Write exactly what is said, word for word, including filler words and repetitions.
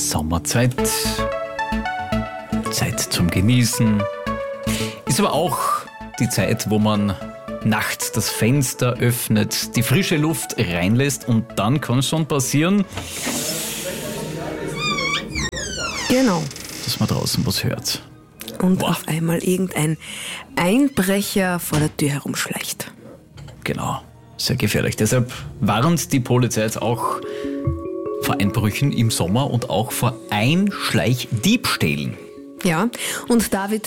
Sommerzeit, Zeit zum Genießen. Ist aber auch die Zeit, wo man nachts das Fenster öffnet, die frische Luft reinlässt und dann kann es schon passieren, Genau. dass man draußen was hört. Und Boah. auf einmal irgendein Einbrecher vor der Tür herumschleicht. Genau, sehr gefährlich. Deshalb warnt die Polizei jetzt auch vor Einbrüchen im Sommer und auch vor Einschleichdiebstählen. Ja, und David,